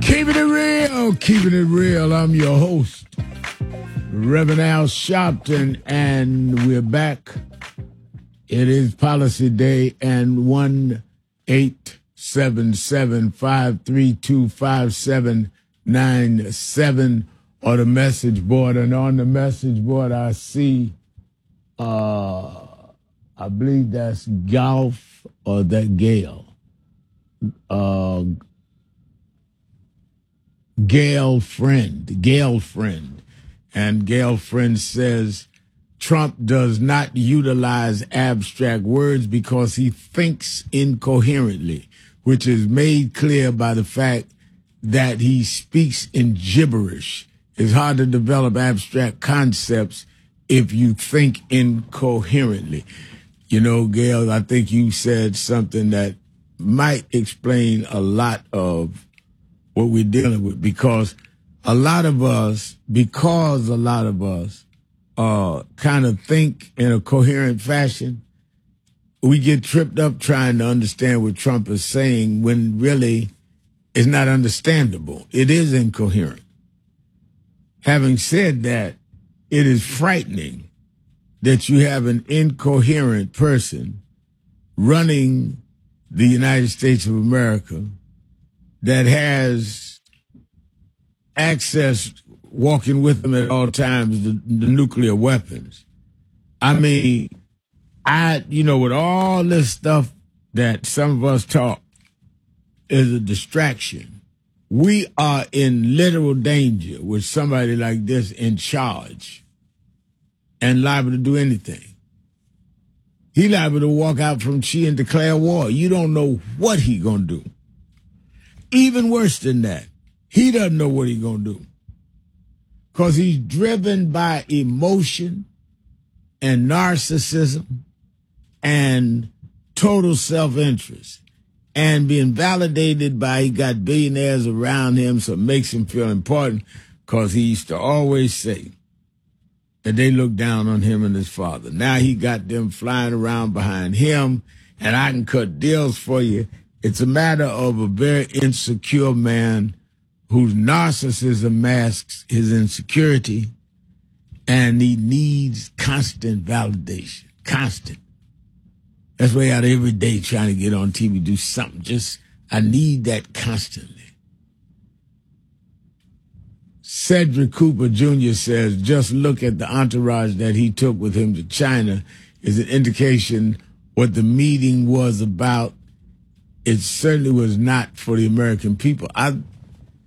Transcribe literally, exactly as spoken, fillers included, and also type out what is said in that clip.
Keeping it real, keeping it real. I'm your host, Reverend Al Sharpton, and we're back. It is Policy Day, and one eight seven seven, five three two, five seven nine seven on the message board. And on the message board, I see, uh, I believe that's Golf or that Gale. Uh, Gail Friend, Gail Friend. And Gail Friend says Trump does not utilize abstract words because he thinks incoherently, which is made clear by the fact that he speaks in gibberish. It's hard to develop abstract concepts if you think incoherently. You know, Gail, I think you said something that might explain a lot of what we're dealing with, because a lot of us, because a lot of us uh, kind of think in a coherent fashion, we get tripped up trying to understand what Trump is saying when really it's not understandable. It is incoherent. Having said that, it is frightening that you have an incoherent person running the United States of America that has access, walking with them at all times, the, the nuclear weapons. I mean, I, you know, with all this stuff that some of us talk is a distraction, we are in literal danger with somebody like this in charge and liable to do anything. He liable to walk out from Xi and declare war. You don't know what he gonna do. Even worse than that, he doesn't know what he's going to do because he's driven by emotion and narcissism and total self-interest and being validated by he got billionaires around him, so it makes him feel important, because he used to always say that they look down on him and his father. Now he got them flying around behind him, and I can cut deals for you. It's a matter of a very insecure man whose narcissism masks his insecurity, and he needs constant validation. Constant. That's why out every day trying to get on T V, do something. Just, I need that constantly. Cedric Cooper Junior says, just look at the entourage that he took with him to China is an indication what the meeting was about. It certainly was not for the American people. I